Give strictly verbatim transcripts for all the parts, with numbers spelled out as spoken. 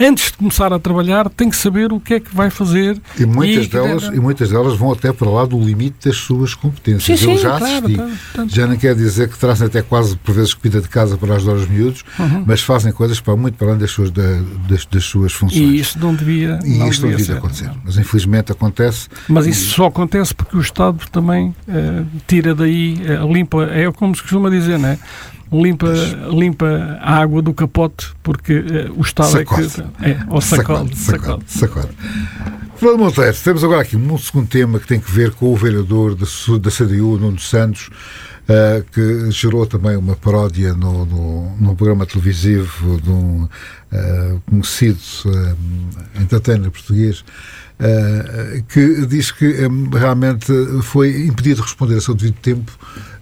antes de começar a trabalhar, tem que saber o que é que vai fazer. E muitas, e, delas, deve... e muitas delas vão até para lá do limite das suas competências. Sim, Eu sim, já claro, assisti. tá, tá. Já não quer dizer que trazem até quase, por vezes, comida de casa para ajudar os miúdos, uhum. mas fazem coisas para muito para além das suas, das, das suas funções. E isso não devia, e não isto não devia ser, acontecer. Não. Mas infelizmente acontece. Mas isso e... só acontece porque o Estado também uh, tira daí, uh, limpa, é como se costuma dizer, não é? Limpa, limpa a água do capote, porque uh, o Estado sacode. é que... É, ou sacode. Sacode, sacode. sacode. Fernando Monteiro, temos agora aqui um segundo tema que tem que ver com o vereador da, da C D U, Nuno Santos, uh, que gerou também uma paródia no, no, num programa televisivo de um uh, conhecido uh, entertainer português, uh, que diz que um, realmente foi impedido de responder a seu devido tempo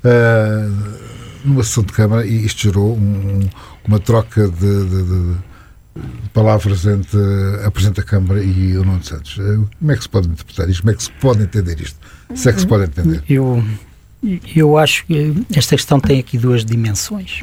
uh, numa sessão de Câmara, e isto gerou um, uma troca de, de, de palavras entre a Presidente da Câmara e o Nuno Santos. Como é que se pode interpretar isto? Como é que se pode entender isto? Se é que se pode entender? Eu, eu acho que esta questão tem aqui duas dimensões.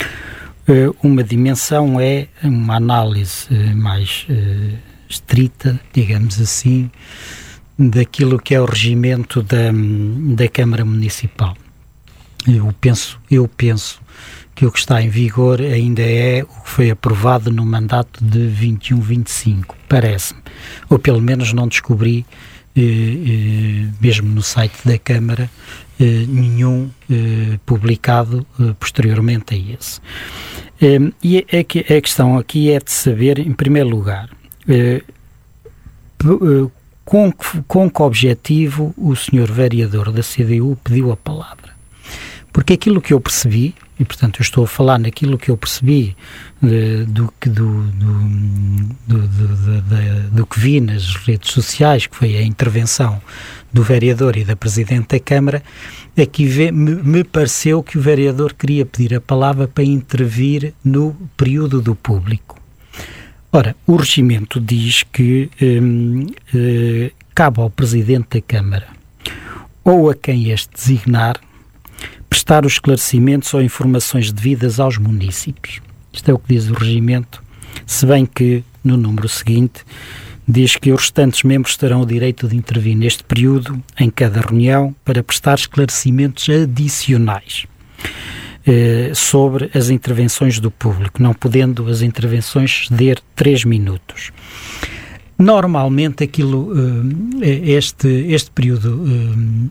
Uma dimensão é uma análise mais uh, estrita, digamos assim, daquilo que é o regimento da, da Câmara Municipal. Eu penso, eu penso que o que está em vigor ainda é o que foi aprovado no mandato de vinte e um vinte e cinco, parece-me. Ou pelo menos não descobri, eh, eh, mesmo no site da Câmara, eh, nenhum eh, publicado eh, posteriormente a esse. Eh, e é que a questão aqui é de saber, em primeiro lugar, eh, eh, com, que, com que objetivo o senhor vereador da C D U pediu a palavra. Porque aquilo que eu percebi, e portanto eu estou a falar naquilo que eu percebi uh, do, que, do, do, do, do, do, do, do que vi nas redes sociais, que foi a intervenção do vereador e da Presidente da Câmara, é que me, me pareceu que o vereador queria pedir a palavra para intervir no período do público. Ora, o regimento diz que um, uh, cabe ao Presidente da Câmara, ou a quem este designar, prestar os esclarecimentos ou informações devidas aos munícipes. Isto é o que diz o regimento, se bem que, no número seguinte, diz que os restantes membros terão o direito de intervir neste período, em cada reunião, para prestar esclarecimentos adicionais eh, sobre as intervenções do público, não podendo as intervenções ceder três minutos. Normalmente, aquilo, eh, este, este período... Eh,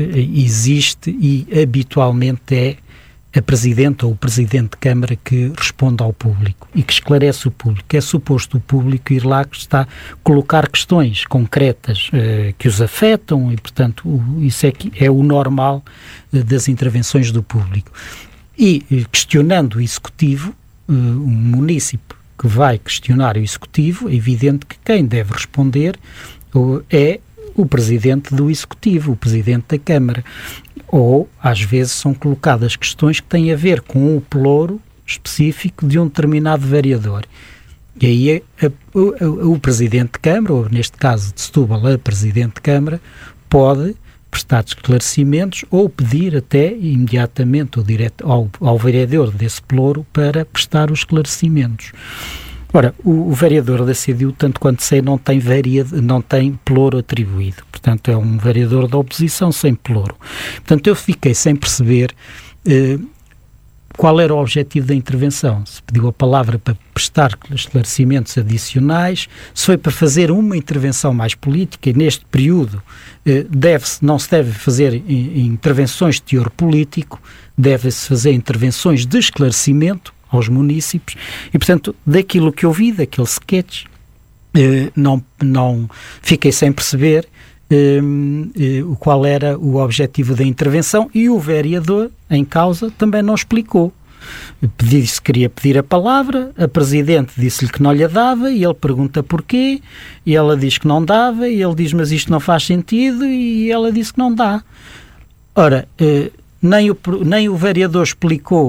existe e habitualmente é a Presidente ou o Presidente de Câmara que responde ao público e que esclarece o público. É suposto o público ir lá que está colocar questões concretas uh, que os afetam e, portanto, o, isso é, que é o normal uh, das intervenções do público. E, uh, questionando o Executivo, uh, um município que vai questionar o Executivo, é evidente que quem deve responder uh, é o Presidente do Executivo, o Presidente da Câmara. Ou, às vezes, são colocadas questões que têm a ver com o pelouro específico de um determinado vereador. E aí a, a, a, o Presidente de Câmara, ou neste caso de Setúbal, a Presidente de Câmara, pode prestar esclarecimentos ou pedir até imediatamente ao, direto, ao, ao vereador desse pelouro para prestar os esclarecimentos. Ora, o, o vereador da C D U, tanto quanto sei, não tem, varied, não tem pelouro atribuído. Portanto, é um vereador da oposição sem pelouro. Portanto, eu fiquei sem perceber eh, qual era o objetivo da intervenção. Se pediu a palavra para prestar esclarecimentos adicionais, se foi para fazer uma intervenção mais política, e neste período eh, deve-se, não se deve fazer in, intervenções de teor político, deve-se fazer intervenções de esclarecimento aos munícipes, e portanto daquilo que eu vi, daquele sketch, eh, não, não fiquei sem perceber eh, eh, qual era o objetivo da intervenção, e o vereador em causa também não explicou. Disse que queria pedir a palavra, a Presidente disse-lhe que não lhe dava, e ele pergunta porquê, e ela diz que não dava, e ele diz, mas isto não faz sentido, e ela disse que não dá. Ora, eh, nem o, nem o vereador explicou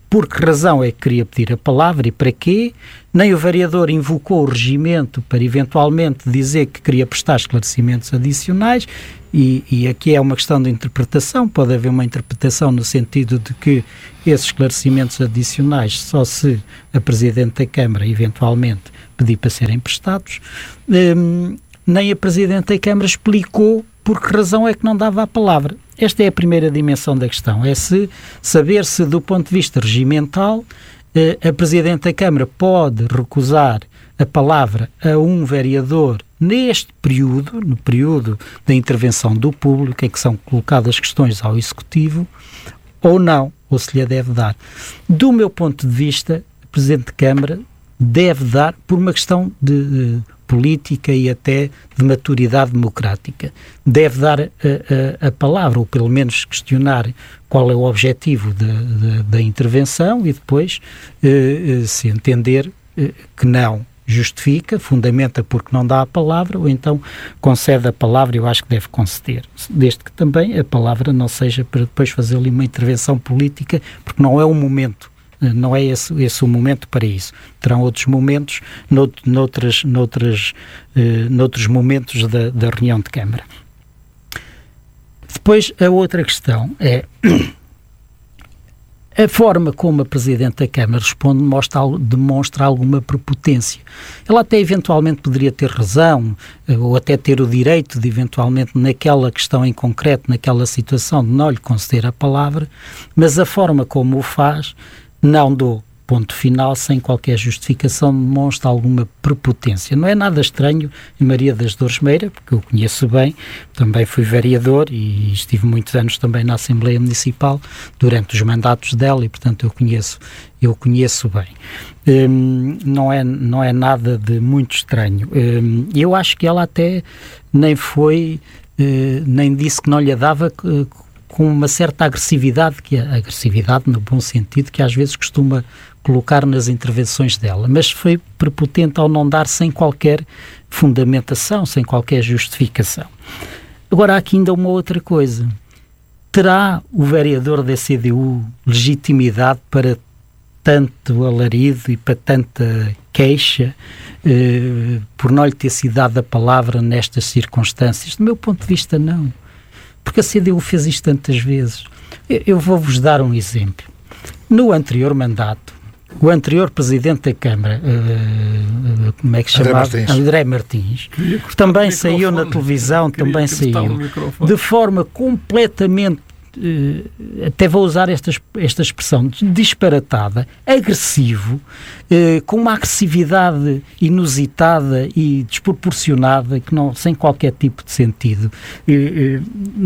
por que razão é que queria pedir a palavra e para quê. Nem o vereador invocou o regimento para eventualmente dizer que queria prestar esclarecimentos adicionais e, e aqui é uma questão de interpretação. Pode haver uma interpretação no sentido de que esses esclarecimentos adicionais só se a Presidente da Câmara eventualmente pedir para serem prestados. Hum, nem a Presidente da Câmara explicou por que razão é que não dava a palavra. Esta é a primeira dimensão da questão, é se saber se do ponto de vista regimental eh, a Presidente da Câmara pode recusar a palavra a um vereador neste período, no período da intervenção do público, em que são colocadas questões ao Executivo, ou não, ou se lhe deve dar. Do meu ponto de vista, a Presidente da Câmara deve dar por uma questão de, de política e até de maturidade democrática. Deve dar a, a, a palavra, ou pelo menos questionar qual é o objetivo de, de, da intervenção e depois, eh, se entender eh, que não justifica, fundamenta porque não dá a palavra, ou então concede a palavra, eu acho que deve conceder. Desde que também a palavra não seja para depois fazer ali uma intervenção política, porque não é o momento. Não é esse, esse o momento para isso. Terão outros momentos, nout, noutras, noutras, uh, noutros momentos da, da reunião de Câmara. Depois, a outra questão é a forma como a Presidente da Câmara responde mostra, demonstra alguma prepotência. Ela até eventualmente poderia ter razão, ou até ter o direito de eventualmente naquela questão em concreto, naquela situação, de não lhe conceder a palavra, mas a forma como o faz não dou ponto final sem qualquer justificação, demonstra alguma prepotência. Não é nada estranho em Maria das Dores Meira, porque eu conheço bem, também fui vereador e estive muitos anos também na Assembleia Municipal durante os mandatos dela e, portanto, eu conheço, eu conheço bem. Hum, não é, não é nada de muito estranho. Hum, eu acho que ela até nem foi, uh, nem disse que não lhe dava uh, com uma certa agressividade, que a agressividade no bom sentido, que às vezes costuma colocar nas intervenções dela, mas foi prepotente ao não dar sem qualquer fundamentação, sem qualquer justificação. Agora, há aqui ainda uma outra coisa. Terá o vereador da C D U legitimidade para tanto alarido e para tanta queixa eh, por não lhe ter sido dada a palavra nestas circunstâncias? Do meu ponto de vista, não. Porque a C D U fez isto tantas vezes. Eu vou-vos dar um exemplo. No anterior mandato, o anterior Presidente da Câmara, uh, como é que se chamava? André Martins, André Martins também saiu na televisão, também saiu, de forma completamente, uh, até vou usar esta, esta expressão, disparatada, agressivo, uh, com uma agressividade inusitada e desproporcionada, que não, sem qualquer tipo de sentido. Uh,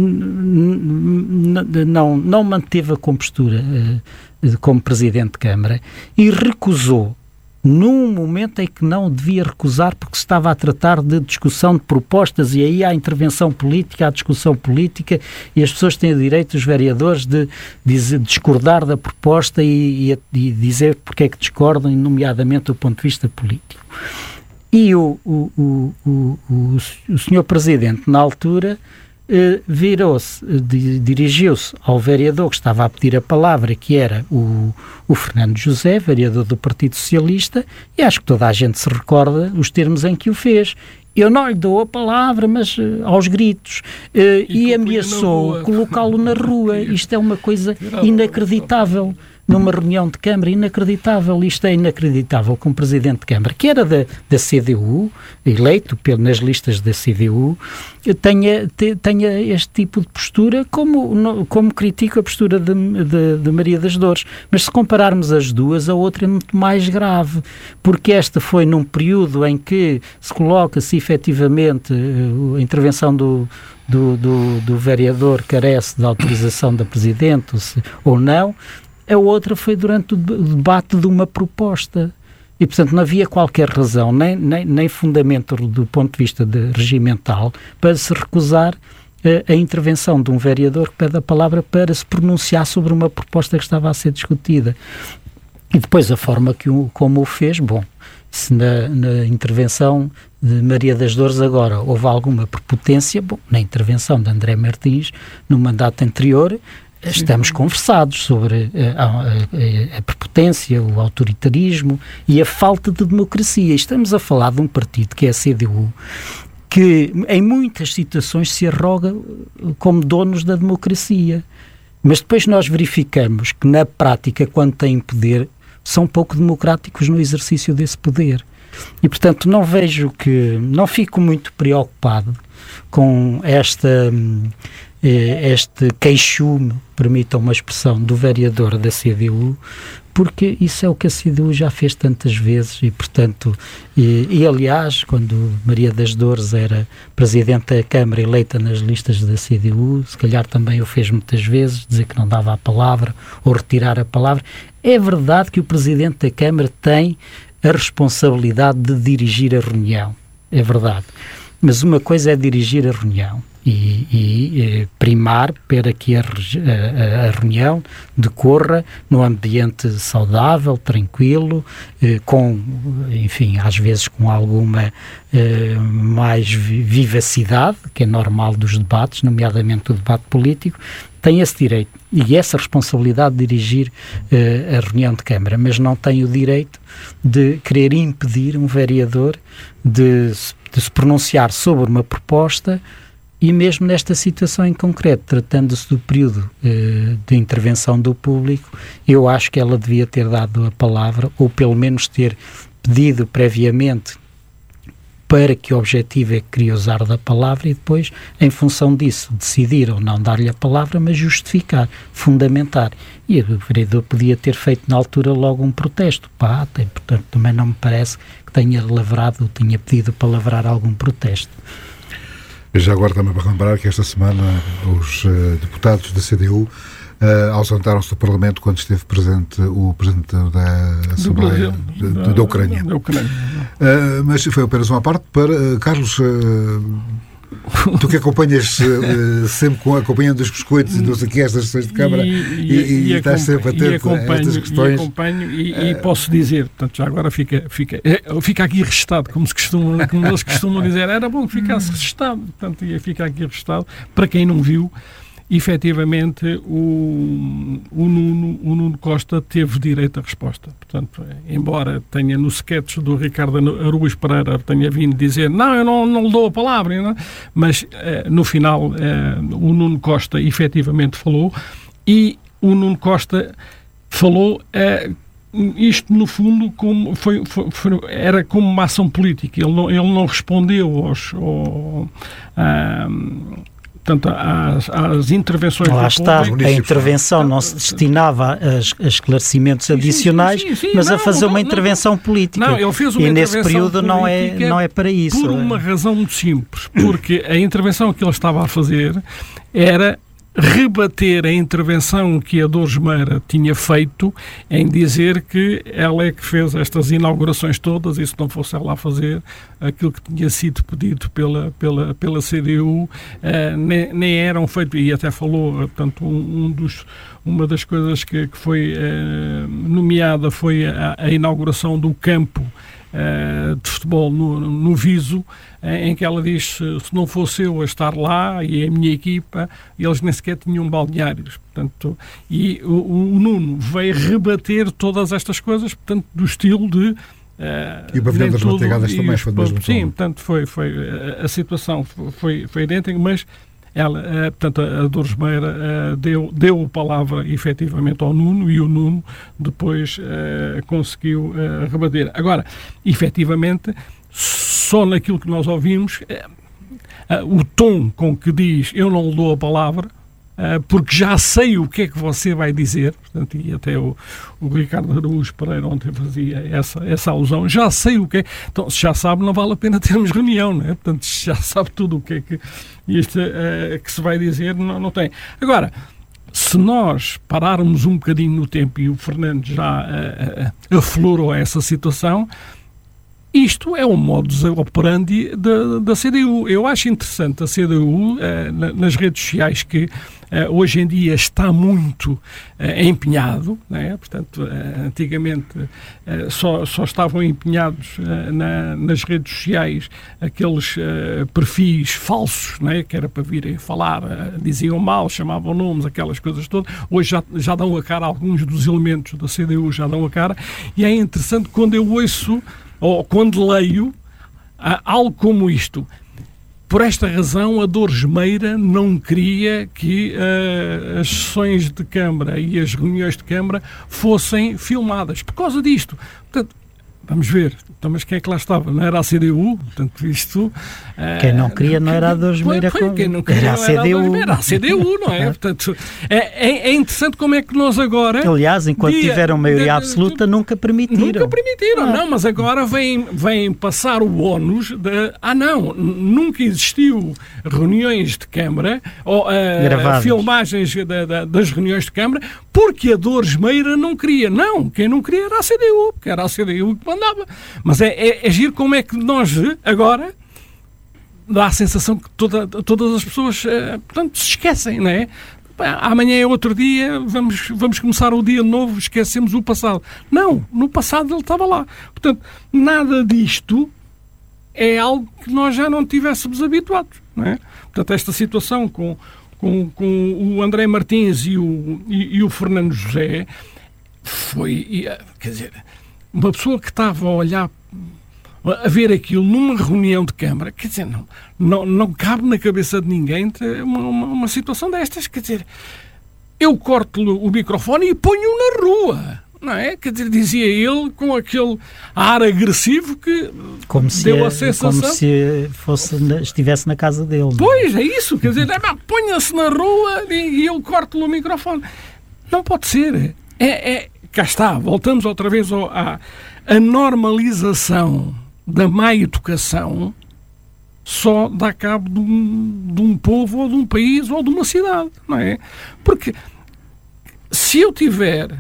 uh, não, não manteve a compostura uh, como Presidente de Câmara e recusou, num momento em que não devia recusar, porque se estava a tratar de discussão de propostas e aí há intervenção política, há discussão política e as pessoas têm o direito, os vereadores, de, de discordar da proposta e, e, e dizer porque é que discordam, nomeadamente do ponto de vista político. E o, o, o, o, o, o senhor Presidente, na altura, Uh, virou-se, uh, dirigiu-se ao vereador que estava a pedir a palavra, que era o, o Fernando José, vereador do Partido Socialista, e acho que toda a gente se recorda os termos em que o fez. Eu não lhe dou a palavra, mas uh, aos gritos, uh, e, e ameaçou colocá-lo na rua. Isto é uma coisa inacreditável. Numa reunião de Câmara, inacreditável, isto é inacreditável, com o Presidente de Câmara, que era da, da C D U, eleito pelo, nas listas da C D U, tenha, tenha este tipo de postura, como, como critico a postura de, de, de Maria das Dores. Mas se compararmos as duas, a outra é muito mais grave, porque esta foi num período em que se coloca-se efetivamente a intervenção do Do, do, do vereador carece de autorização da Presidente ou, se, ou não. A outra foi durante o debate de uma proposta. E, portanto, não havia qualquer razão, nem, nem, nem fundamento do ponto de vista de regimental, para se recusar a, a intervenção de um vereador que pede a palavra para se pronunciar sobre uma proposta que estava a ser discutida. E depois a forma que o, como o fez, bom, se na, na intervenção de Maria das Dores agora houve alguma prepotência, bom, na intervenção de André Martins, no mandato anterior, estamos Sim. conversados sobre a, a, a prepotência, o autoritarismo e a falta de democracia. Estamos a falar de um partido que é a C D U, que em muitas situações se arroga como donos da democracia. Mas depois nós verificamos que na prática, quando têm poder, são pouco democráticos no exercício desse poder. E, portanto, não vejo que... Não fico muito preocupado com esta, este queixume, permitam uma expressão, do vereador da C D U, porque isso é o que a C D U já fez tantas vezes e, portanto, e, e aliás, quando Maria das Dores era Presidente da Câmara eleita nas listas da C D U, se calhar também o fez muitas vezes, dizer que não dava a palavra ou retirar a palavra. É verdade que o Presidente da Câmara tem a responsabilidade de dirigir a reunião, é verdade. Mas uma coisa é dirigir a reunião e, e, e primar para que a, a, a reunião decorra num ambiente saudável, tranquilo, eh, com, enfim, às vezes com alguma eh, mais vivacidade, que é normal dos debates, nomeadamente o debate político, tem esse direito e essa responsabilidade de dirigir uh, a reunião de Câmara, mas não tem o direito de querer impedir um vereador de, de se pronunciar sobre uma proposta e mesmo nesta situação em concreto, tratando-se do período uh, de intervenção do público, eu acho que ela devia ter dado a palavra ou pelo menos ter pedido previamente para que o objetivo é que queria usar da palavra e depois, em função disso, decidir ou não dar-lhe a palavra, mas justificar, fundamentar. E o vereador podia ter feito na altura logo um protesto. Pá, tem, portanto, também não me parece que tenha lavrado ou tenha pedido para lavrar algum protesto. Já agora também para lembrar que esta semana os uh, deputados da C D U Uh, ausentaram-se do Parlamento quando esteve presente o Presidente da Assembleia de, de, da, da Ucrânia. Da Ucrânia. Uh, mas foi apenas uma parte para... Uh, Carlos, uh, tu que acompanhas uh, sempre com, acompanhando os biscoitos e não sei o que, estas sessões de Câmara, e, e, e, e, e estás sempre atento a estas questões. E acompanho e, uh, e posso dizer, portanto, já agora fica, fica, fica aqui registado, como, se costuma, como eles costumam dizer, era bom que ficasse registado, portanto, ia ficar aqui registado, para quem não viu. Efetivamente, o, o, Nuno, o Nuno Costa teve direito à resposta. Portanto, embora tenha no sketch do Ricardo Araújo Pereira tenha vindo dizer não, eu não, não lhe dou a palavra, não? Mas eh, no final eh, o Nuno Costa efetivamente falou e o Nuno Costa falou eh, isto no fundo como foi, foi, foi, era como uma ação política. Ele não, ele não respondeu aos... Ao, a, Portanto, às, às intervenções Lá do está, público, a intervenção não se destinava a, a esclarecimentos sim, adicionais, sim, sim, sim, mas não, a fazer uma não, intervenção política. Não, ele fez uma e nesse período não é, não é para isso. Por uma razão muito simples, porque a intervenção que ele estava a fazer era rebater a intervenção que a Dores Meira tinha feito em dizer que ela é que fez estas inaugurações todas e se não fosse ela a fazer aquilo que tinha sido pedido pela, pela, pela C D U, uh, nem, nem eram feitos, e até falou, portanto, um, um dos, uma das coisas que, que foi uh, nomeada foi a, a inauguração do campo Uh, de futebol no, no Viso, em que ela diz se não fosse eu a estar lá e a minha equipa, eles nem sequer tinham balneários. Portanto, e o, o Nuno veio rebater todas estas coisas, portanto, do estilo de uh, e o pavilhão das Mantegadas também foi do mesmo sim, portanto, foi, foi, a, a situação foi, foi idêntica, mas ela, uh, portanto, a Dores Meira uh, deu, deu a palavra efetivamente ao Nuno e o Nuno depois uh, conseguiu uh, rebater. Agora, efetivamente, só naquilo que nós ouvimos, uh, uh, o tom com que diz eu não lhe dou a palavra, Uh, porque já sei o que é que você vai dizer, portanto, e até o, o Ricardo Araújo Pereira ontem fazia essa, essa alusão, já sei o que é, então se já sabe não vale a pena termos reunião, não é? Portanto, se já sabe tudo o que é que, isto, uh, que se vai dizer, não, não tem. Agora, se nós pararmos um bocadinho no tempo, e o Fernando já uh, uh, aflorou essa situação, Isto é o modus operandi da, da C D U. Eu acho interessante a C D U, eh, nas redes sociais, que eh, hoje em dia está muito eh, empenhado, né? Portanto, eh, antigamente eh, só, só estavam empenhados eh, na, nas redes sociais aqueles eh, perfis falsos, né? Que era para virem falar, eh, diziam mal, chamavam nomes, aquelas coisas todas. Hoje já, já dão a cara, alguns dos elementos da C D U já dão a cara, e é interessante quando eu ouço ou quando leio ah, algo como isto. Por esta razão, a Dores Meira não queria que ah, as sessões de Câmara e as reuniões de Câmara fossem filmadas. Por causa disto. Portanto, vamos ver. Então, mas quem é que lá estava? Não era a C D U? Portanto, isto... Quem não queria não era a Dores Meira. Quem não queria era a C D U. Era a C D U, não é? Portanto, é, é, é interessante como é que nós agora... Aliás, enquanto dia, tiveram maioria de, absoluta, de, nunca permitiram. Nunca permitiram, ah. não, mas agora vêm, vêm passar o ónus de... Ah, não, nunca existiu reuniões de Câmara ou uh, filmagens da, da, das reuniões de Câmara porque a Dores Meira não queria. Não, quem não queria era a C D U, porque era a C D U que mandava. Mas é, é, é giro como é que nós, agora, dá a sensação que toda, todas as pessoas, uh, portanto, se esquecem, não é? Amanhã é outro dia, vamos, vamos começar o dia novo, esquecemos o passado. Não, no passado ele estava lá. Portanto, nada disto é algo que nós já não tivéssemos habituados, não é? Portanto, esta situação com, com, com o André Martins e o, e, e o Fernando José foi, quer dizer... Uma pessoa que estava a olhar, a ver aquilo numa reunião de Câmara, quer dizer, não, não, não cabe na cabeça de ninguém uma, uma, uma situação destas. Quer dizer, eu corto-lhe o microfone e ponho-o na rua, não é? Quer dizer, dizia ele com aquele ar agressivo que como se deu a, a sensação... Como se fosse, estivesse na casa dele. Não? Pois, é isso. Quer dizer, ponha-se na rua e, e eu corto-lhe o microfone. Não pode ser. É... é Cá está, voltamos outra vez ao, à a normalização da má educação só dá cabo de um, de um povo ou de um país ou de uma cidade, não é? Porque se eu tiver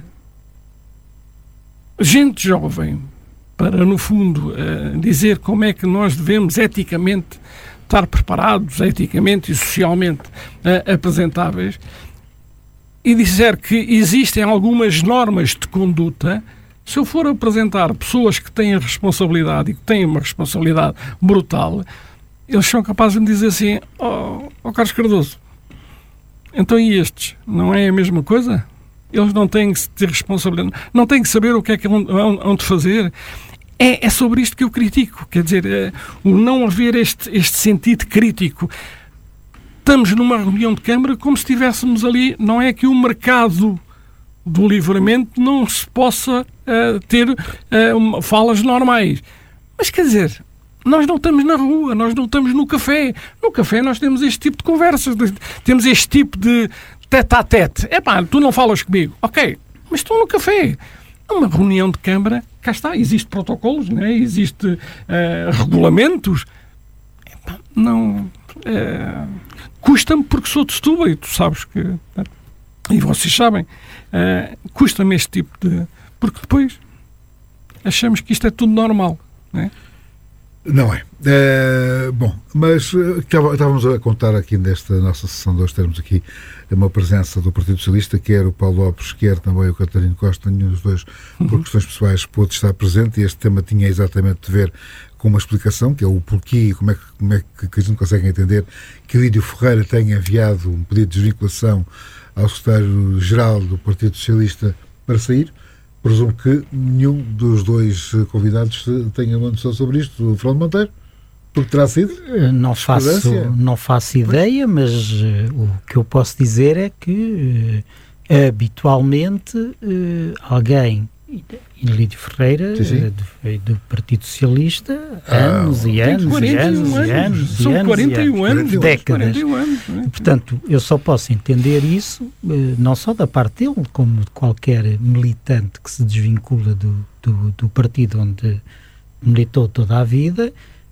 gente jovem para, no fundo, uh, dizer como é que nós devemos eticamente estar preparados, eticamente e socialmente uh, apresentáveis, e disser que existem algumas normas de conduta, se eu for apresentar pessoas que têm a responsabilidade e que têm uma responsabilidade brutal, eles são capazes de me dizer assim: ó oh, oh Carlos Cardoso, então e estes? Não é a mesma coisa? Eles não têm que ter responsabilidade, não têm que saber o que é que vão de fazer. É, é sobre isto que eu critico, quer dizer, é, o não haver este, este sentido crítico. Estamos numa reunião de Câmara como se estivéssemos ali, não é que o mercado do livramento não se possa uh, ter uh, uma, falas normais. Mas quer dizer, nós não estamos na rua, nós não estamos no café. No café nós temos este tipo de conversas, de, temos este tipo de tete-a-tete. Epá, tu não falas comigo. Ok, mas estou no café. Numa reunião de Câmara, cá está, existem protocolos, né? Existem uh, regulamentos. Epá, não... Uh, custa-me porque sou de Setúbal e tu sabes que, e vocês sabem, uh, custa-me este tipo de... Porque depois achamos que isto é tudo normal, não é? Não é. é bom, mas estávamos a contar aqui nesta nossa sessão de hoje, termos aqui uma presença do Partido Socialista, quer o Paulo Lopes, quer também o Catarino Costa, nenhum dos dois, por uhum. questões pessoais, pôde estar presente, e este tema tinha exatamente de ver com uma explicação, que é o porquê e como é que, como é que a gente consegue entender que Lídio Ferreira tenha enviado um pedido de desvinculação ao secretário-geral do Partido Socialista para sair. Presumo que nenhum dos dois convidados tenha uma noção sobre isto. O Fernando Monteiro? Porque terá sido? Não faço, não faço ideia, mas uh, o que eu posso dizer é que uh, habitualmente uh, alguém, e Lídio Ferreira, sim, sim. Do, do Partido Socialista, ah, anos e anos e anos e anos. São quarenta e um anos, décadas. quarenta e um anos, é? Portanto, eu só posso entender isso, não só da parte dele, como de qualquer militante que se desvincula do, do, do partido onde militou toda a vida,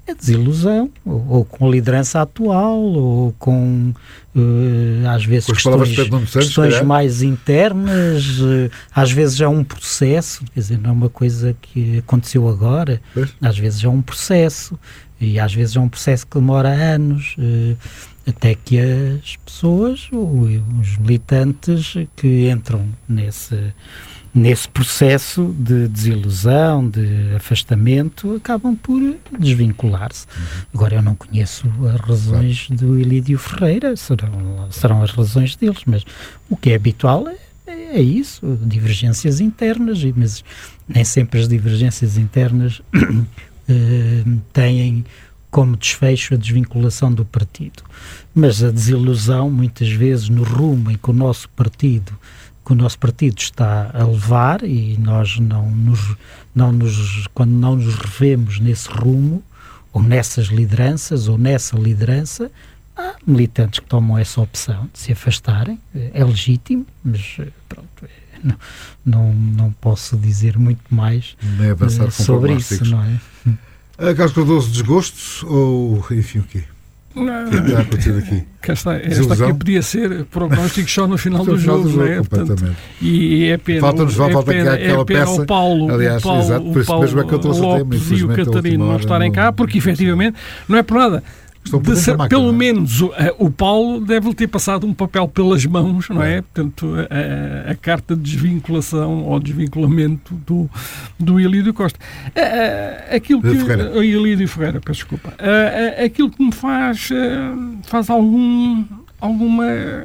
a desilusão, ou, ou com a liderança atual, ou com, uh, às vezes, com questões, Santos, questões mais internas, uh, às vezes é um processo, quer dizer, não é uma coisa que aconteceu agora, pois. Às vezes é um processo, e às vezes é um processo que demora anos, uh, até que as pessoas, os militantes que entram nesse... nesse processo de desilusão, de afastamento, acabam por desvincular-se. Uhum. Agora, eu não conheço as razões claro. do Ilídio Ferreira, serão, serão as razões deles, mas o que é habitual é, é isso, divergências internas, mas nem sempre as divergências internas eh, têm como desfecho a desvinculação do partido. Mas a desilusão, muitas vezes, no rumo em que o nosso partido que o nosso partido está a levar, e nós não nos, não nos, quando não nos revemos nesse rumo, ou nessas lideranças, ou nessa liderança, há militantes que tomam essa opção de se afastarem, é legítimo, mas pronto, não, não, não posso dizer muito mais Nem avançar uh, sobre isso, não é? Uh, Carlos Cardoso, desgostos ou, enfim, o quê? Não, o que é que está a acontecer aqui? Está, esta aqui podia ser prognóstico só no final do jogo, do jogo né? Portanto, e é pena. Falta-nos é falta pena, aquela é pena peça. O Paulo, aliás, o Paulo, exato, por isso o mesmo é que eu trouxe o tema. Lopes e o Catarino não estarem cá, porque efetivamente não é por nada. De ser, pelo máquina, menos o, o Paulo deve-lhe ter passado um papel pelas mãos, não é? é? Portanto, a, a carta de desvinculação ou desvinculamento do, do Ilídio Costa. A, a, aquilo que, o Ilídio Ferreira, peço desculpa. A, a, aquilo que me faz, faz algum, alguma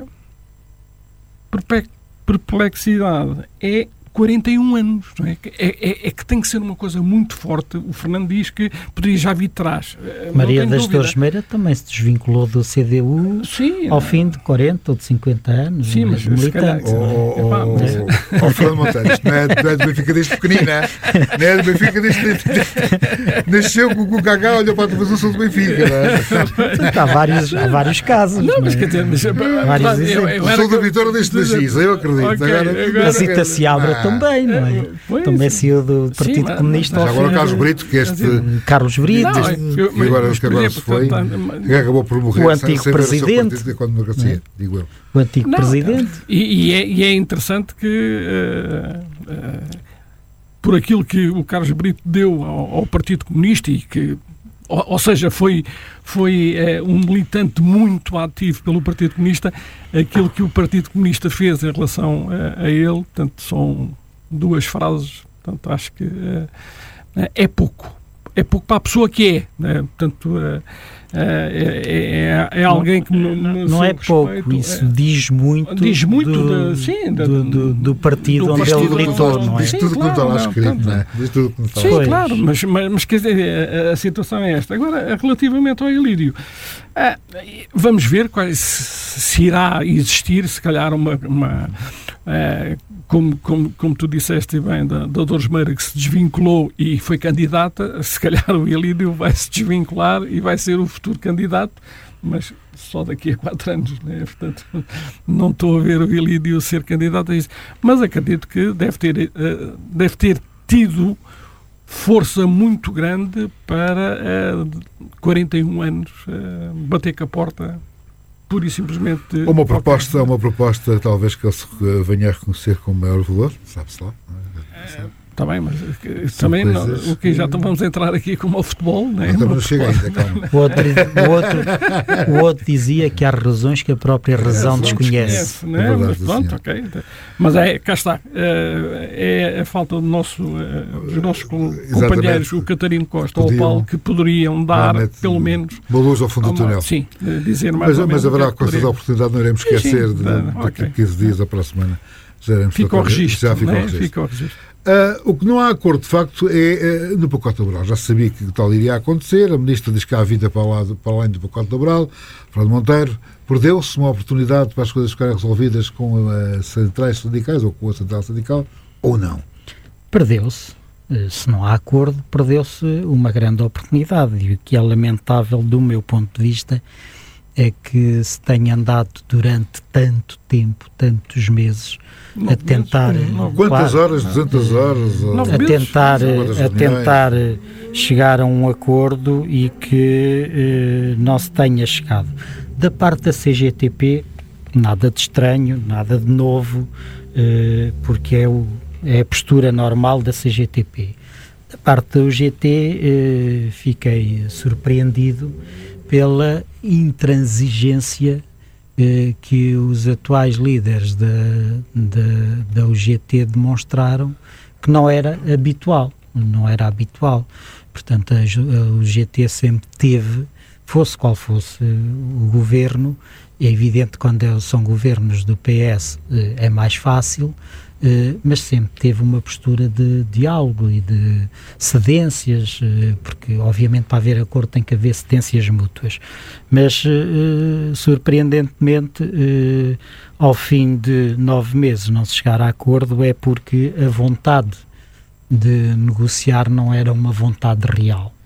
perplexidade é quarenta e um anos, não é? É, é? É que tem que ser uma coisa muito forte. O Fernando diz que poderia já vir de trás. Maria das Dores Meira também se desvinculou do C D U Sim, ao não. fim de quarenta ou de cinquenta anos. Sim, mas militante. Ó, Fernando Monteiro, isto não é do Benfica deste pequenino, não é do Benfica deste... Nasceu com o Gagá, olha para a televisão do Benfica, não é? Há vários, há vários casos. Não, mas quer dizer... Mas, vários eu, eu, eu sou da Vitória deste X, eu acredito. Okay, agora, agora, a Zita Seabra também, não é? Pois, também saiu do Partido sim, mas, Comunista. Mas agora o Carlos Brito, que este... Carlos Brito. Não, este, eu, que agora, mas, que agora se foi, que acabou por morrer. O antigo sem, sem presidente. Partido, com a democracia, é? digo eu. O antigo não, presidente. E, e, é, e é interessante que, uh, uh, por aquilo que o Carlos Brito deu ao, ao Partido Comunista, e que, ou, ou seja, foi, foi uh, um militante muito ativo pelo Partido Comunista, aquilo que o Partido Comunista fez em relação a, a ele, portanto, são duas frases, portanto, acho que uh, é pouco. É pouco para a pessoa que é, né? Portanto, uh, uh, é, é, é alguém que... Não, não, não é pouco, respeito, isso é, diz muito, diz muito do, de, sim, do, do, do partido do onde ele militou, não é? Diz tudo claro, que não está lá escrito, não é? Diz tudo que não está lá escrito. Sim, claro, mas, mas, mas quer dizer, a, a situação é esta. Agora, relativamente ao Ilídio, uh, vamos ver quais, se irá existir, se calhar, uma... uma uh, Como, como, como tu disseste bem, da, da Dores Meira, que se desvinculou e foi candidata, se calhar o Ilídio vai se desvincular e vai ser o futuro candidato, mas só daqui a quatro anos, né? Portanto, não estou a ver o Ilídio ser candidato a isso. Mas acredito que deve ter, uh, deve ter tido força muito grande para uh, quarenta e um anos uh, bater com a porta. Pura e simplesmente... Uma proposta, uma proposta talvez que ele se venha a reconhecer com maior valor, sabe-se lá. Está bem, mas também não, o que já vamos entrar aqui como ao futebol, não é? Não, não chega ainda, calma. O outro, o, outro, o outro dizia que há razões que a própria razão é, desconhece. desconhece não é? É verdade, mas pronto, ok. Mas é, cá está. É a falta do nosso, dos nossos companheiros, o Catarino Costa ou o Paulo, que poderiam dar, pelo menos... Uma luz ao fundo do túnel. Sim, dizer mais mas, ou menos. Mas haverá com essas oportunidades, não iremos esquecer sim, sim, de, daqui a quinze dias ou para a semana. Fica o registro. Já ficou o registro. Uh, o que não há acordo, de facto, é uh, no pacote laboral. Já sabia que tal iria acontecer. A ministra diz que há vida para, lá, para além do pacote laboral. Fernando Monteiro, perdeu-se uma oportunidade para as coisas ficarem resolvidas com as centrais sindicais ou com a central sindical, ou não? Perdeu-se. Se não há acordo, perdeu-se uma grande oportunidade. E o que é lamentável, do meu ponto de vista, é que se tem andado durante tanto tempo, tantos meses, Nove a tentar... meses, nove, Quantas quase, horas? duzentas horas? Ou... a tentar, Quantas a reuniões? tentar chegar a um acordo e que eh, não se tenha chegado. Da parte da C G T P, nada de estranho, nada de novo, eh, porque é, o, é a postura normal da C G T P. Da parte da U G T, eh, fiquei surpreendido pela intransigência eh, que os atuais líderes da, da, da U G T demonstraram, que não era habitual, não era habitual. Portanto, a, a U G T sempre teve, fosse qual fosse o governo, é evidente que quando são governos do P S eh, é mais fácil, eh, mas sempre teve uma postura de diálogo e de cedências, eh, porque obviamente para haver acordo tem que haver cedências mútuas. Mas, eh, surpreendentemente, eh, ao fim de nove meses não se chegar a acordo é porque a vontade de negociar não era uma vontade real.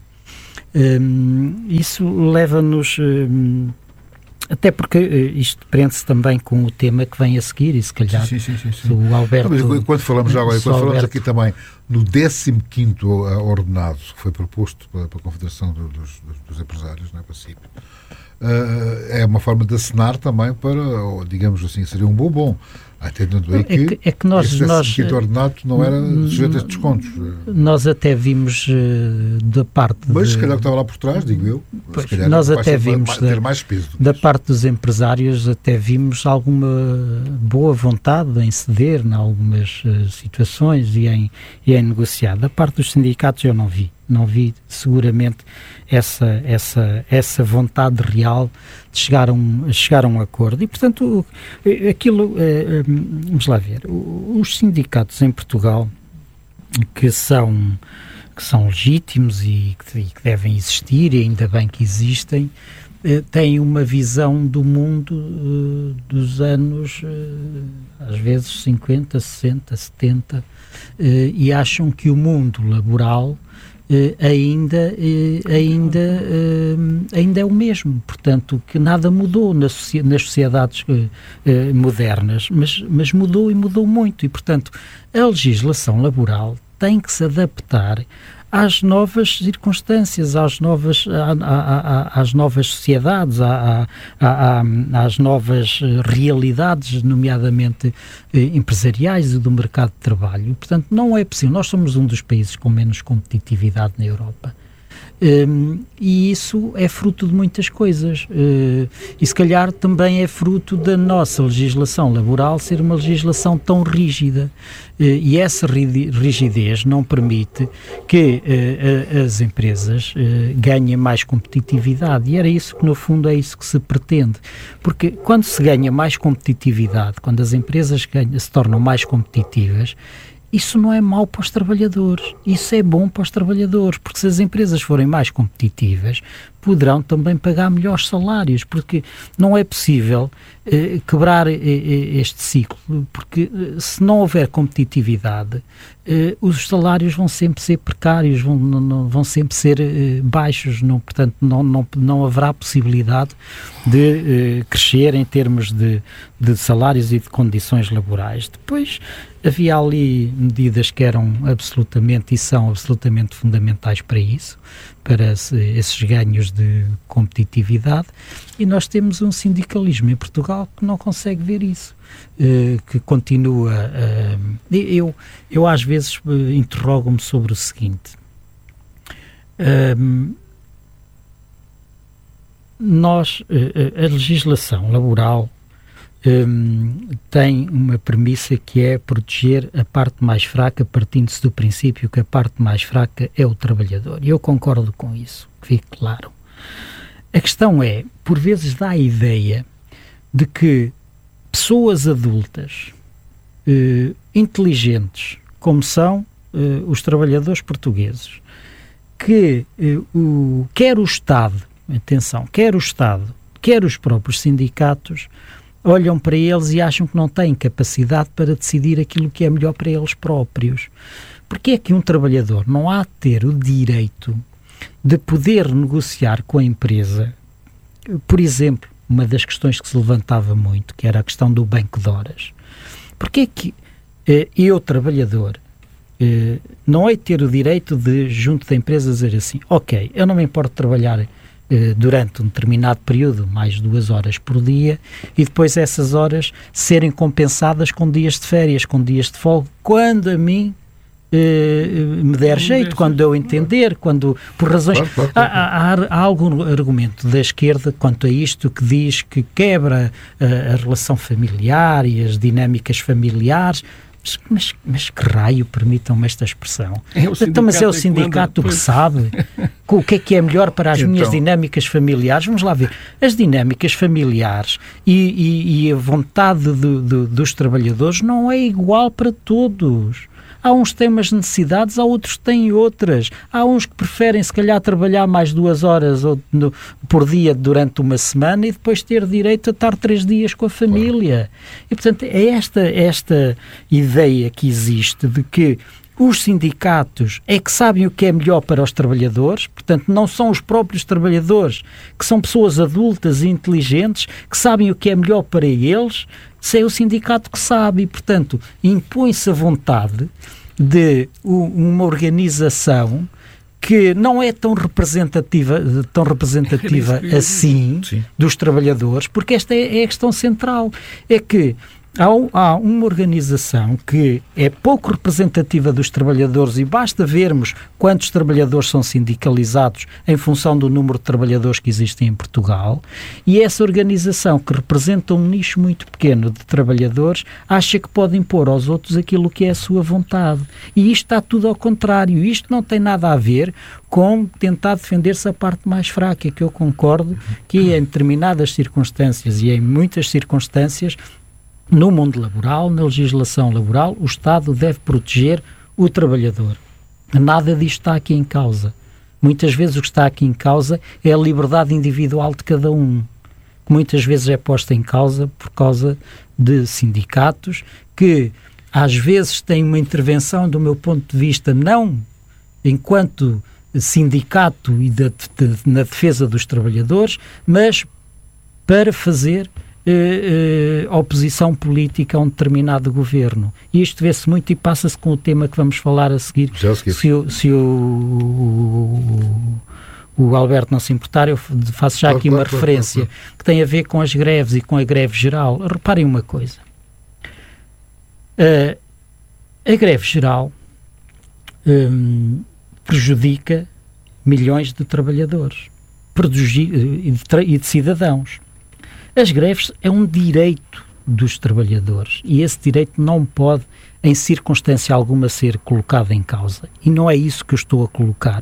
Um, isso leva-nos... Um, até porque uh, isto prende-se também com o tema que vem a seguir, e se calhar sim, sim, sim, sim. o Alberto... Não, mas quando falamos já agora, quando falamos Alberto, aqui também no décimo quinto ordenado que foi proposto pela, pela Confederação dos, dos, dos Empresários, não é, para a C I P, uh, é uma forma de acenar também para, digamos assim, seria um bom bom. Atendendo aí que, é que, é que nós, esse nós quinto ordenado não era sujeito a descontos. Nós até vimos uh, da parte... Mas de, se calhar que estava lá por trás, digo eu, pois, se calhar nós vai até ser, vimos vai ter da, mais peso da parte dos empresários, até vimos alguma boa vontade em ceder em algumas uh, situações e em, e em negociar. Da parte dos sindicatos eu não vi. Não vi seguramente essa, essa, essa vontade real de chegar a um, chegar a um acordo. E, portanto, aquilo, vamos lá ver, os sindicatos em Portugal, que são, que são legítimos e que, e que devem existir, e ainda bem que existem, têm uma visão do mundo dos anos, às vezes, cinquenta, sessenta, setenta, e acham que o mundo laboral Uh, ainda, uh, ainda, uh, ainda é o mesmo, portanto, que nada mudou na socia- nas sociedades uh, uh, modernas, mas, mas mudou e mudou muito, e portanto a legislação laboral tem que se adaptar às novas circunstâncias, às novas, à, à, à, às novas sociedades, à, à, à, às novas realidades, nomeadamente eh, empresariais e do mercado de trabalho. Portanto, não é possível. Nós somos um dos países com menos competitividade na Europa. Um, e isso é fruto de muitas coisas. Uh, e se calhar também é fruto da nossa legislação laboral ser uma legislação tão rígida. Uh, e essa rigidez não permite que uh, as empresas uh, ganhem mais competitividade. E era isso que, no fundo, é isso que se pretende. Porque quando se ganha mais competitividade, quando as empresas ganham, se tornam mais competitivas, isso não é mau para os trabalhadores, isso é bom para os trabalhadores, porque se as empresas forem mais competitivas, poderão também pagar melhores salários, porque não é possível eh, quebrar eh, este ciclo, porque eh, se não houver competitividade, eh, os salários vão sempre ser precários, vão, não, vão sempre ser eh, baixos, não, portanto não, não, não haverá possibilidade de eh, crescer em termos de, de salários e de condições laborais. Depois havia ali medidas que eram absolutamente e são absolutamente fundamentais para isso, para esses ganhos de competitividade, e nós temos um sindicalismo em Portugal que não consegue ver isso, que continua... Eu, eu às vezes interrogo-me sobre o seguinte: nós, a legislação laboral Um, tem uma premissa que é proteger a parte mais fraca, partindo-se do princípio que a parte mais fraca é o trabalhador. E eu concordo com isso, que fique claro. A questão é, por vezes dá a ideia de que pessoas adultas, eh, inteligentes, como são eh, os trabalhadores portugueses, que eh, o, quer o Estado, atenção, quer o Estado, quer os próprios sindicatos, olham para eles e acham que não têm capacidade para decidir aquilo que é melhor para eles próprios. Porque é que um trabalhador não há de ter o direito de poder negociar com a empresa, por exemplo, uma das questões que se levantava muito, que era a questão do banco de horas. Porque é que eh, eu, trabalhador, eh, não hei de ter o direito de, junto da empresa, dizer assim, ok, eu não me importo de trabalhar eh, durante um determinado período, mais duas horas por dia, e depois essas horas serem compensadas com dias de férias, com dias de folga, quando a mim Uh, me der jeito, quando eu entender, quando, por razões... Claro, claro, claro. Há, há, há algum argumento da esquerda quanto a isto que diz que quebra uh, a relação familiar e as dinâmicas familiares, mas, mas, mas que raio, permitam-me esta expressão? É então, mas é o sindicato que, que sabe o que é que é melhor para as então... minhas dinâmicas familiares. Vamos lá ver. As dinâmicas familiares e, e, e a vontade do, do, dos trabalhadores não é igual para todos. Há uns que têm umas necessidades, há outros que têm outras. Há uns que preferem, se calhar, trabalhar mais duas horas ou, no, por dia durante uma semana e depois ter direito a estar três dias com a família. E, portanto, é esta, esta ideia que existe de que os sindicatos é que sabem o que é melhor para os trabalhadores, portanto, não são os próprios trabalhadores, que são pessoas adultas e inteligentes, que sabem o que é melhor para eles, se é o sindicato que sabe, e, portanto, impõe-se a vontade de uma organização que não é tão representativa, tão representativa assim Sim. dos trabalhadores, porque esta é, é a questão central, é que Há, há uma organização que é pouco representativa dos trabalhadores e basta vermos quantos trabalhadores são sindicalizados em função do número de trabalhadores que existem em Portugal, e essa organização, que representa um nicho muito pequeno de trabalhadores, acha que pode impor aos outros aquilo que é a sua vontade. E isto está tudo ao contrário. Isto não tem nada a ver com tentar defender-se a parte mais fraca, que eu concordo que em determinadas circunstâncias e em muitas circunstâncias no mundo laboral, na legislação laboral, o Estado deve proteger o trabalhador. Nada disto está aqui em causa. Muitas vezes o que está aqui em causa é a liberdade individual de cada um, que muitas vezes é posta em causa por causa de sindicatos que às vezes têm uma intervenção, do meu ponto de vista, não enquanto sindicato e de, de, na defesa dos trabalhadores, mas para fazer Uh, uh, oposição política a um determinado governo. E isto vê-se muito e passa-se com o tema que vamos falar a seguir. Já se, se, o, se o, o, o Alberto não se importar, eu faço já aqui uma referência que tem a ver com as greves e com a greve geral. Reparem uma coisa. Uh, a greve geral um, prejudica milhões de trabalhadores e de, tra- e de cidadãos. As greves é um direito dos trabalhadores e esse direito não pode, em circunstância alguma, ser colocado em causa. E não é isso que eu estou a colocar.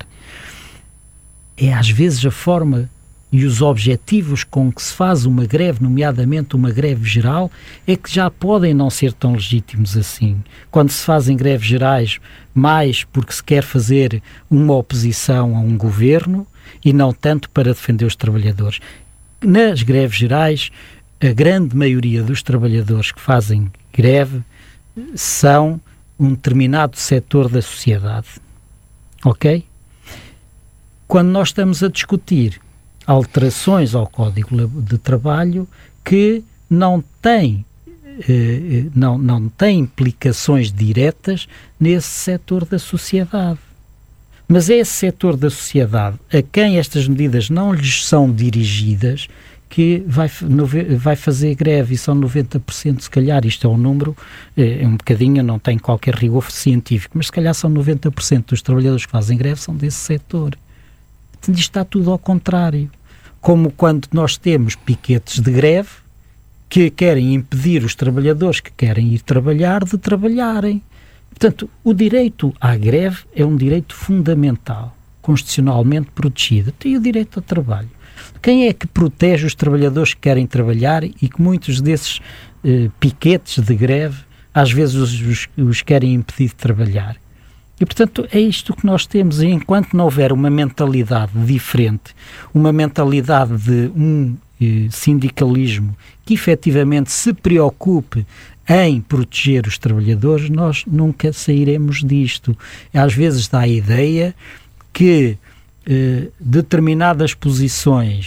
É, às vezes, a forma e os objetivos com que se faz uma greve, nomeadamente uma greve geral, é que já podem não ser tão legítimos assim. Quando se fazem greves gerais, mais porque se quer fazer uma oposição a um governo e não tanto para defender os trabalhadores. Nas greves gerais, a grande maioria dos trabalhadores que fazem greve são um determinado setor da sociedade. Ok? Quando nós estamos a discutir alterações ao Código de Trabalho que não têm, eh, não, não têm implicações diretas nesse setor da sociedade. Mas é esse setor da sociedade a quem estas medidas não lhes são dirigidas que vai, vai fazer greve, e são noventa por cento, se calhar, isto é um número, é um bocadinho, não tem qualquer rigor científico, mas se calhar são noventa por cento dos trabalhadores que fazem greve são desse setor. Isto está tudo ao contrário. Como quando nós temos piquetes de greve que querem impedir os trabalhadores que querem ir trabalhar de trabalharem. Portanto, o direito à greve é um direito fundamental, constitucionalmente protegido. Tem o direito ao trabalho. Quem é que protege os trabalhadores que querem trabalhar e que muitos desses eh, piquetes de greve às vezes os, os, os querem impedir de trabalhar? E, portanto, é isto que nós temos. E enquanto não houver uma mentalidade diferente, uma mentalidade de um eh, sindicalismo que efetivamente se preocupe em proteger os trabalhadores, nós nunca sairemos disto. Às vezes dá a ideia que eh, determinadas posições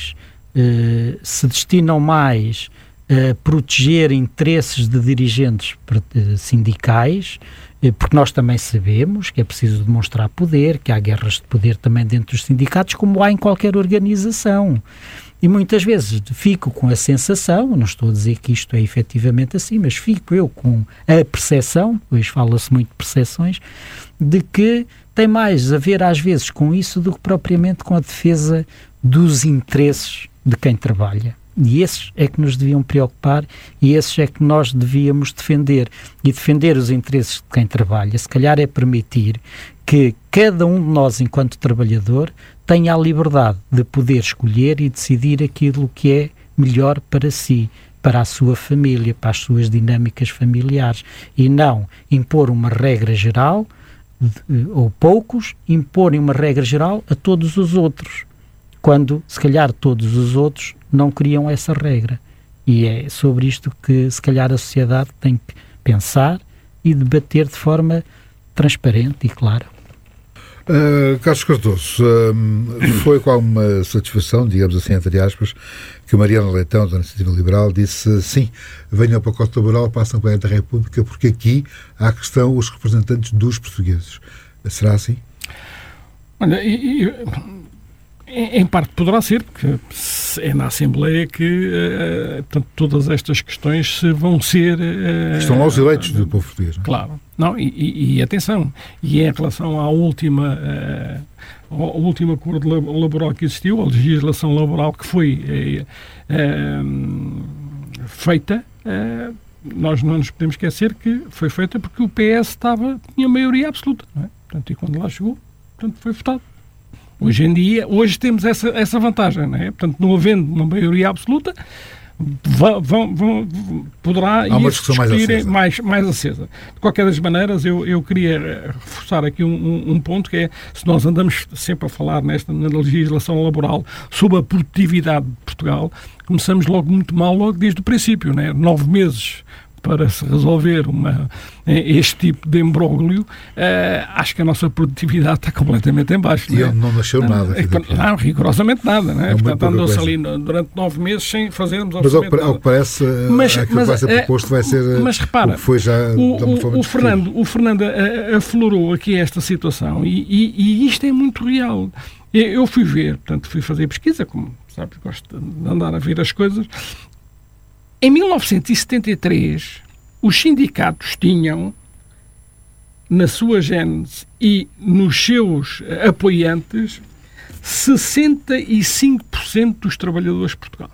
uh, se destinam mais a proteger interesses de dirigentes sindicais, porque nós também sabemos que é preciso demonstrar poder, que há guerras de poder também dentro dos sindicatos, como há em qualquer organização. E muitas vezes fico com a sensação, não estou a dizer que isto é efetivamente assim, mas fico eu com a percepção, pois fala-se muito de percepções, de que tem mais a ver às vezes com isso do que propriamente com a defesa dos interesses de quem trabalha. E esses é que nos deviam preocupar e esses é que nós devíamos defender. E defender os interesses de quem trabalha, se calhar é permitir que cada um de nós, enquanto trabalhador, tenha a liberdade de poder escolher e decidir aquilo que é melhor para si, para a sua família, para as suas dinâmicas familiares, e não impor uma regra geral, ou poucos, imporem uma regra geral a todos os outros, quando, se calhar, todos os outros não queriam essa regra. E é sobre isto que, se calhar, a sociedade tem que pensar e debater de forma transparente e clara. Uh, Carlos Cardoso, uh, foi com alguma satisfação, digamos assim, entre aspas, que Mariana Leitão, da Iniciativa Liberal, disse sim, venham ao pacote laboral para a Assembleia da República, porque aqui há questão os representantes dos portugueses. Será assim? Olha, e, e, em parte poderá ser, porque é na Assembleia que uh, portanto, todas estas questões se vão ser... Uh, Estão lá os eleitos do povo português, não é? Claro. Não, e, e, e atenção, e em relação à última, uh, ao último acordo laboral que existiu, a legislação laboral que foi uh, uh, feita, uh, nós não nos podemos esquecer que foi feita porque o P S estava, tinha maioria absoluta, não é? Portanto, e quando lá chegou, portanto, foi votado. Hoje em dia, hoje temos essa, essa vantagem, não é? Portanto, não havendo uma maioria absoluta, Vão, vão, vão, poderá há uma discussão mais acesa. Mais, mais acesa. De qualquer das maneiras, eu, eu queria reforçar aqui um, um, um ponto, que é, se nós andamos sempre a falar nesta na legislação laboral sobre a produtividade de Portugal, começamos logo muito mal, logo desde o princípio, né? Nove meses para se resolver uma, este tipo de imbróglio, uh, acho que a nossa produtividade está completamente em baixo. E não, é? não nasceu não, nada. Não, não, rigorosamente nada. Não é? É Portanto, andou-se ali durante nove meses sem fazermos mas ao, ao que parece, mas, aquilo mas, que vai ser proposto vai ser mas, repara, o que foi já o, de uma forma o, o Fernando, o Fernando aflorou aqui esta situação e, e, e isto é muito real. Eu fui ver, portanto, fui fazer pesquisa, como sabes, gosto de andar a ver as coisas. Em mil novecentos e setenta e três, os sindicatos tinham, na sua gênese e nos seus apoiantes, sessenta e cinco por cento dos trabalhadores de Portugal.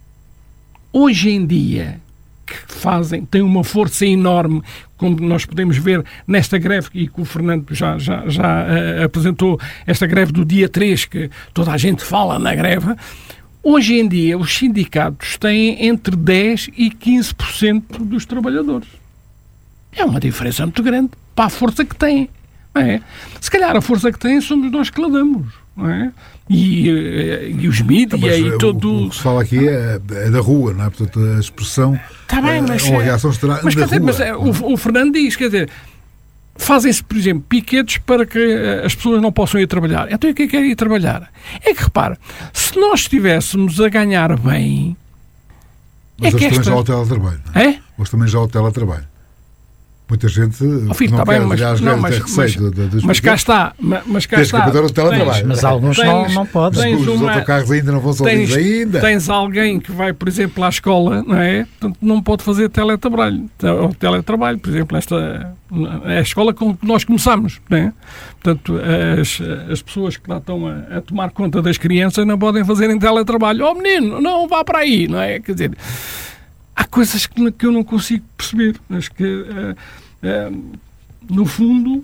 Hoje em dia, que fazem, têm uma força enorme, como nós podemos ver nesta greve, e que o Fernando já, já, já uh, apresentou, esta greve do dia três, que toda a gente fala na greve. Hoje em dia, os sindicatos têm entre dez e quinze por cento dos trabalhadores. É uma diferença muito grande para a força que têm. Não é? Se calhar a força que têm somos nós que la damos. Não é? E, e os mídias e todo... O que se fala aqui é, é da rua, não é? Portanto, a expressão... Está bem, mas... É uma reação estará mas, da dizer, rua. Mas é, o, o Fernando diz, quer dizer... Fazem-se, por exemplo, piquetes para que as pessoas não possam ir trabalhar. Então, o que é que é ir trabalhar? É que, repara, se nós estivéssemos a ganhar bem... Mas é hoje que também esta... já há o teletrabalho. Não é? É? Hoje também já há o teletrabalho. Muita gente oh, filho, não tá quer, bem, mas, aliás, não, mas, mas, do, do, dos mas cá está. Mas cá tens está. que o teletrabalho. Tens, mas alguns tens, não, não podem. Os uma, autocarros ainda não vão sozinhos ainda. Tens alguém que vai, por exemplo, à escola, não é? Portanto, não pode fazer teletrabalho. Ou teletrabalho, por exemplo, esta é a escola com que nós começamos, não é? Portanto, as, as pessoas que lá estão a, a tomar conta das crianças não podem fazer em teletrabalho. Oh, menino, não vá para aí, não é? Quer dizer, há coisas que, que eu não consigo perceber, mas que... Uh, Uh, no fundo,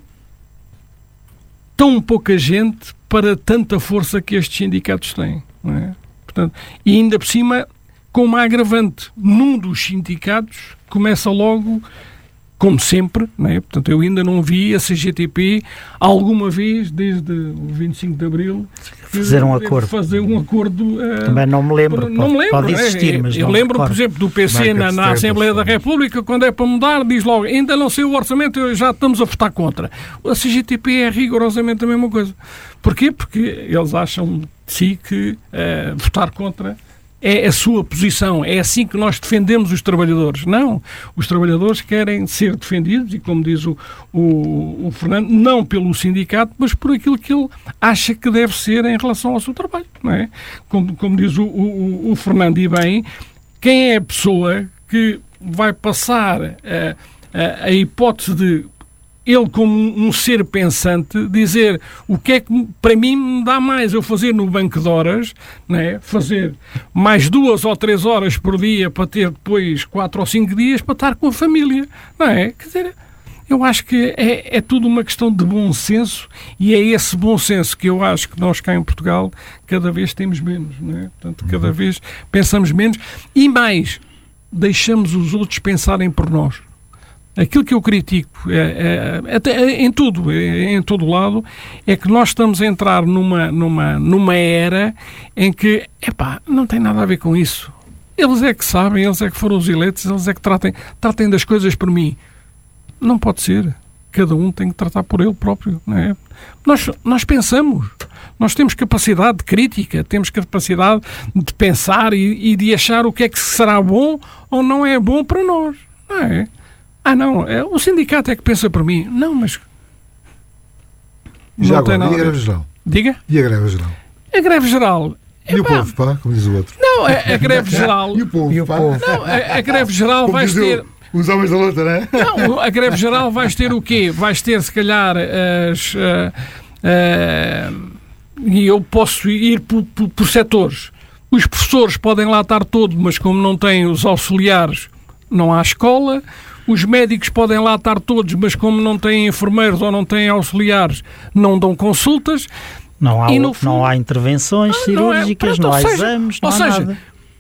tão pouca gente para tanta força que estes sindicatos têm, não é? Portanto, e ainda por cima, com uma agravante, num dos sindicatos começa logo, como sempre, não é? Portanto, eu ainda não vi a C G T P alguma vez, desde o vinte e cinco de Abril, fazer um acordo. Fazer um acordo uh, Também não me lembro. Não pode, me lembro. Pode existir, é, mas eu não lembro, recordo. por exemplo, do P C na, na Assembleia da República, quando é para mudar, diz logo, ainda não sei o orçamento, já estamos a votar contra. A C G T P é rigorosamente a mesma coisa. Porquê? Porque eles acham de si que uh, votar contra é a sua posição, é assim que nós defendemos os trabalhadores. Não, os trabalhadores querem ser defendidos, e como diz o, o, o Fernando, não pelo sindicato, mas por aquilo que ele acha que deve ser em relação ao seu trabalho, não é? Como, como diz o, o, o Fernando, e bem, quem é a pessoa que vai passar a, a, a hipótese de ele, como um ser pensante, dizer o que é que para mim me dá mais eu fazer no banco de horas, né? Fazer mais duas ou três horas por dia para ter depois quatro ou cinco dias para estar com a família, não é? Quer dizer, eu acho que é, é tudo uma questão de bom senso, e é esse bom senso que eu acho que nós cá em Portugal cada vez temos menos, não é? Portanto, cada vez pensamos menos e mais, deixamos os outros pensarem por nós. Aquilo que eu critico é, é, até em tudo, é, em todo lado, é que nós estamos a entrar numa, numa, numa era em que, epá, não tem nada a ver com isso. Eles é que sabem, eles é que foram os eleitos, eles é que tratem, tratem das coisas por mim. Não pode ser. Cada um tem que tratar por ele próprio, não é? Nós, nós pensamos, nós temos capacidade de crítica, temos capacidade de pensar e, e de achar o que é que será bom ou não é bom para nós, não é? Ah, não, é, o sindicato é que pensa por mim. Não, mas... Já agora, e a greve geral? Diga? E a greve geral? A greve geral... E epá, o povo, pá, como diz o outro? Não, a, a greve geral... E o povo, e o pá? povo. Não, a, a greve geral Como vais ter... O, os homens da luta, não é? Não, a greve geral vais ter o quê? Vais ter, se calhar, as... Uh, uh, e eu posso ir por, por, por setores. Os professores podem lá estar todos, mas como não têm os auxiliares, não há escola... Os médicos podem lá estar todos, mas como não têm enfermeiros ou não têm auxiliares, não dão consultas. Não há, e no fundo, não há intervenções ah, cirúrgicas, não, é, pronto, não há seja, exames, não ou há seja, nada.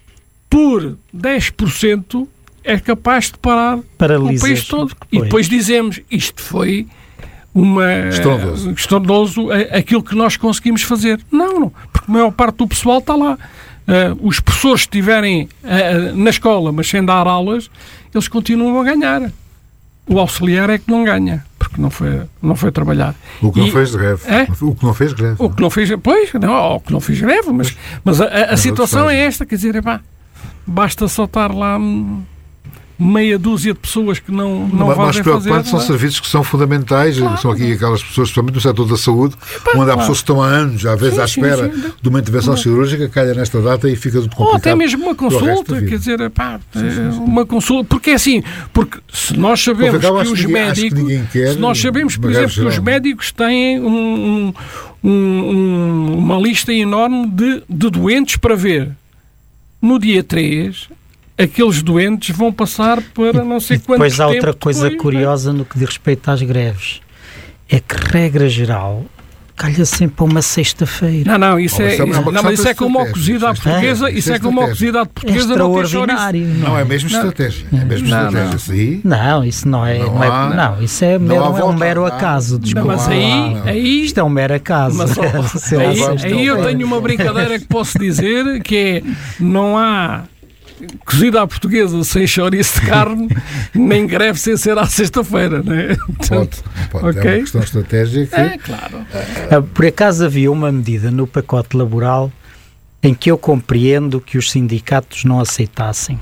Por dez por cento é capaz de parar Paralisa o país todo. Depois. E depois dizemos, isto foi uma estrondoso. estrondoso aquilo que nós conseguimos fazer. Não, não, porque a maior parte do pessoal está lá. Uh, os professores que estiverem uh, na escola, mas sem dar aulas, eles continuam a ganhar. O auxiliar é que não ganha, porque não foi, não foi trabalhar. O que não e, fez greve. É? O que não fez greve. O que não fez, pois, não, o que não fez greve, mas, mas a, a, a situação é esta, quer dizer, epá, basta só estar lá hum, meia dúzia de pessoas que não, não mas, vão fazer. Mas preocupante são serviços que são fundamentais, claro, são aqui aquelas pessoas, especialmente no setor da saúde, epá, onde há claro. pessoas que estão há anos, às vezes sim, à espera sim, sim. de uma intervenção claro. cirúrgica, calha nesta data e fica tudo complicado. Ou até mesmo uma consulta, quer dizer, epá, sim, sim, sim. uma consulta, porque é assim, porque se nós sabemos que os que médicos, que quer, se nós sabemos, por exemplo, que os médicos têm um, um, um, uma lista enorme de, de doentes para ver, no dia três... aqueles doentes vão passar para não sei quanto tempo. Depois há outra coisa depois, curiosa no que diz respeito às greves. É que, regra geral, calha sempre a uma sexta-feira. Não, não, isso oh, é, é, uma, não, mas isso é como a cozida à portuguesa, isso é como a cozida à portuguesa. É extraordinário. Não, não é mesmo não. estratégia. É mesmo não, estratégia. Não. Sim. não, isso não é. Não, não, há, é, não isso é, mero, não é um mero acaso. Desculpa. Não, mas aí, aí, isto é um mero acaso. Mas, ó, aí, aí eu tenho uma brincadeira que posso dizer, que é, não há cozida à portuguesa sem chouriço de carne, nem greve sem ser à sexta-feira, não é? Pode, pode. Okay? É uma questão estratégica. É, claro. Por acaso havia uma medida no pacote laboral em que eu compreendo que os sindicatos não aceitassem.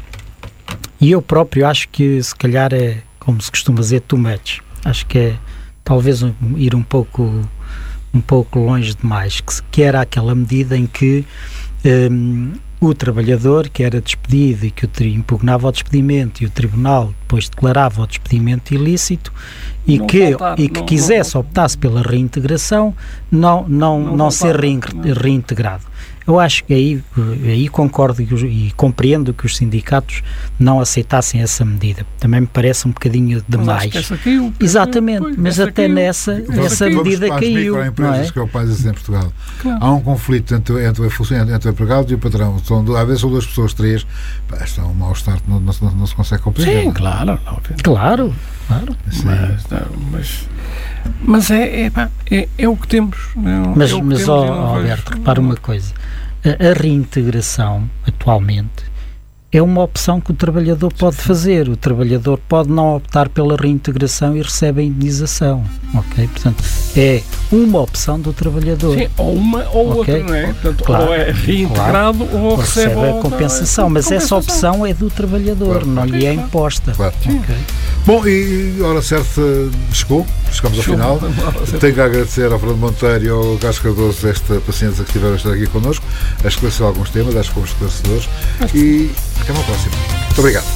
E eu próprio acho que, se calhar, é, como se costuma dizer, too much. Acho que é, talvez, um, ir um pouco, um pouco longe demais. Que, que era aquela medida em que... Um, o trabalhador que era despedido e que impugnava o despedimento e o tribunal depois declarava o despedimento ilícito e não que, voltar, e que não, quisesse, não, optasse pela reintegração, não, não, não, não ser reintegrado. Eu acho que aí, aí concordo e, e compreendo que os sindicatos não aceitassem essa medida. Também me parece um bocadinho demais. Mas essa caiu, exatamente, foi, mas até caiu. nessa Vamos, essa vamos medida para caiu. As microempresas, é? que é o país em Portugal. Claro. Há um conflito entre, entre, entre o empregado e o patrão. São, às vezes são duas pessoas, três. Pá, está um mal-estar que não, não, não, não se consegue compreender. Sim, claro. Claro, claro. Mas, não, mas, mas é, é, pá, é, é o que temos. É, mas, é o que mas temos, ó, Alberto, repara uma coisa. A, a reintegração, atualmente, é uma opção que o trabalhador pode fazer. O trabalhador pode não optar pela reintegração e recebe a indenização. Ok? Portanto, é uma opção do trabalhador. Sim, ou uma ou okay? outra, não é? Portanto, claro, ou é reintegrado claro. ou, ou recebe, recebe a compensação. Mas compensação. essa opção é do trabalhador, claro, não claro. lhe é imposta. Claro. Okay? Bom, e a hora certa chegou, chegamos ao final. Tenho que agradecer ao Fernando Monteiro e ao Carlos Cardoso esta paciência que tiveram a estar aqui connosco, a esclarecer alguns temas, acho que fomos esclarecedores. E até uma próxima. Muito obrigado.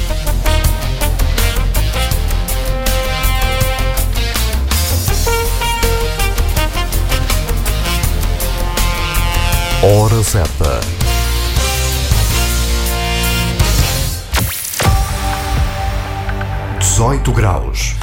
Hora certa. dezoito graus.